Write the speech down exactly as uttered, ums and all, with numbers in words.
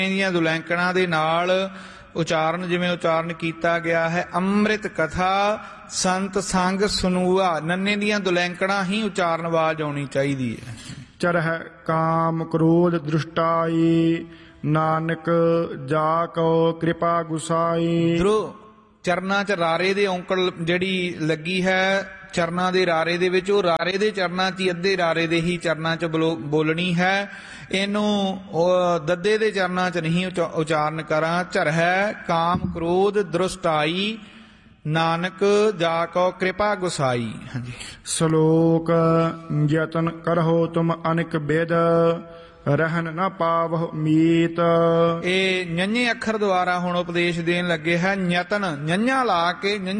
ਦੀਆਂ ਦੁਲੈਂਕਣਾਂ ਦੇ ਨਾਲ ਉਚਾਰਨ ਜਿਵੇਂ ਉਚਾਰਨ ਕੀਤਾ ਗਿਆ ਹੈ। ਅੰਮ੍ਰਿਤ ਕਥਾ ਸੰਤ ਸੰਗ ਸੁਨੂਆ, ਨੰਨੇ ਦੀਆਂ ਦੁਲੈਂਕਣਾਂ ਹੀ ਉਚਾਰਨ ਆਵਾਜ਼ ਆਉਣੀ ਚਾਹੀਦੀ ਹੈ। ਚਰਹਿ ਕਾਮ ਕ੍ਰੋਧ ਦ੍ਰਿਸ਼ਟਾਈ, ਨਾਨਕ ਜਾ ਕੋ ਕਿਰਪਾ ਗੁਸਾਈ। ਧਰੋ ਚਰਨਾਂ ਚ ਰਾਰੇ ਦੇ ਔਂਕੜ ਜਿਹੜੀ ਲੱਗੀ ਹੈ ਚਰਨਾਂ ਦੇ ਰਾਰੇ ਦੇ ਵਿੱਚ, ਉਹ ਰਾਰੇ ਦੇ ਚਰਨਾਂ ਚ ਹੀ ਅੱਧੇ ਰਾਰੇ ਦੇ ਹੀ ਚਰਨਾਂ ਚ ਬੋਲਣੀ ਹੈ। ਇਹਨੂੰ ਦੱਦੇ ਦੇ ਚਰਨਾਂ ਚ ਨਹੀਂ ਉਚਾਰਨ ਕਰਾਂ। ਝਰਹਿ ਕਾਮ ਕ੍ਰੋਧ ਦ੍ਰਿਸ਼ਟਾਈ, ਨਾਨਕ ਜਾ ਕੋ ਕਿਰਪਾ ਗੁਸਾਈ। ਹਾਂਜੀ। ਸ਼ਲੋਕ ਯਤਨ ਕਰਹੁ ਤੁਮ ਅਨਿਕ ਬਿਦ, ਰਹਿਨ ਨਾ ਪਾਵਹੁ ਮੀਤ। ਇਹ ਨਿੰਨੇ ਅੱਖਰ ਦੁਆਰਾ ਹੁਣ ਉਪਦੇਸ਼ ਦੇਣ ਲੱਗੇ ਹੈ। ਯਤਨ ਨਿੰਨਾ ਲਾ ਕੇ